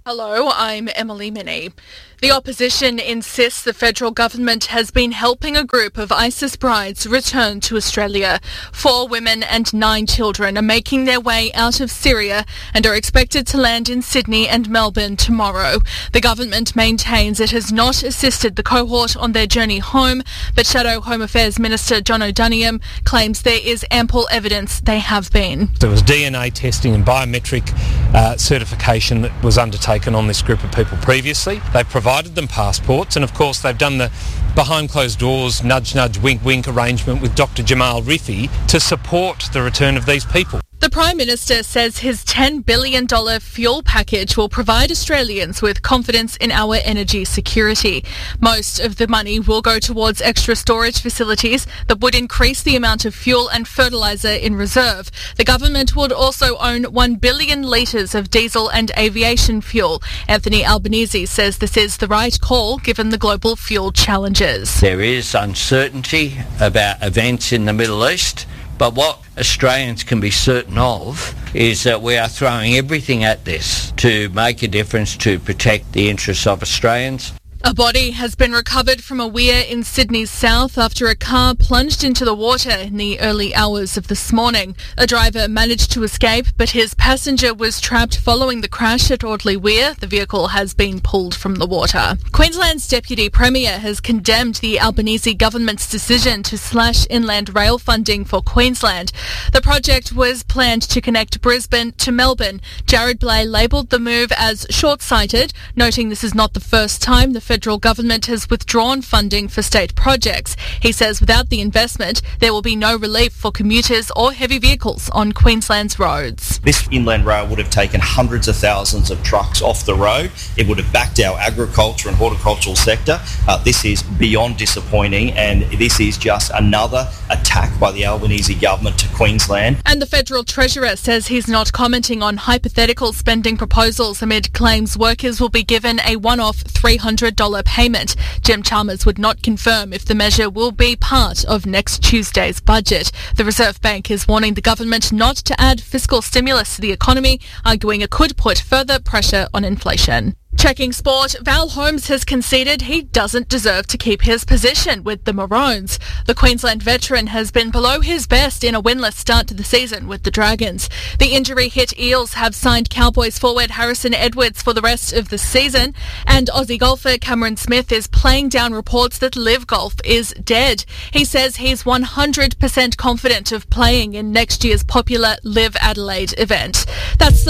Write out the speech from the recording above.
Hello, I'm Emily Minnie. The opposition insists the federal government has been helping a group of ISIS brides return to Australia. 4 women and 9 children are making their way out of Syria and are expected to land in Sydney and Melbourne tomorrow. The government maintains it has not assisted the cohort on their journey home, but Shadow Home Affairs Minister John O'Donoghue claims there is ample evidence they have been. There was DNA testing and biometric certification that was undertaken on this group of people previously. They provided them passports, and of course they've done the behind closed doors nudge nudge wink wink arrangement with Dr Jamal Rifi to support the return of these people. The Prime Minister says his $10 billion fuel package will provide Australians with confidence in our energy security. Most of the money will go towards extra storage facilities that would increase the amount of fuel and fertiliser in reserve. The government would also own 1 billion litres of diesel and aviation fuel. Anthony Albanese says this is the right call given the global fuel challenges. There is uncertainty about events in the Middle East. But what Australians can be certain of is that we are throwing everything at this to make a difference to protect the interests of Australians. A body has been recovered from a weir in Sydney's south after a car plunged into the water in the early hours of this morning. A driver managed to escape, but his passenger was trapped following the crash at Audley Weir. The vehicle has been pulled from the water. Queensland's Deputy Premier has condemned the Albanese government's decision to slash inland rail funding for Queensland. The project was planned to connect Brisbane to Melbourne. Jared Blay labelled the move as short-sighted, noting this is not the first time the federal government has withdrawn funding for state projects. He says without the investment, there will be no relief for commuters or heavy vehicles on Queensland's roads. This inland rail would have taken hundreds of thousands of trucks off the road. It would have backed our agriculture and horticultural sector. This is beyond disappointing, and this is just another attack by the Albanese government to Queensland. And the Federal Treasurer says he's not commenting on hypothetical spending proposals amid claims workers will be given a one-off $300 payment. Jim Chalmers would not confirm if the measure will be part of next Tuesday's budget. The Reserve Bank is warning the government not to add fiscal stimulus to the economy, arguing it could put further pressure on inflation. Checking sport, Val Holmes has conceded he doesn't deserve to keep his position with the Maroons. The Queensland veteran has been below his best in a winless start to the season with the Dragons. The injury-hit Eels have signed Cowboys forward Harrison Edwards for the rest of the season, and Aussie golfer Cameron Smith is playing down reports that Live Golf is dead. He says he's 100% confident of playing in next year's popular Live Adelaide event. That's the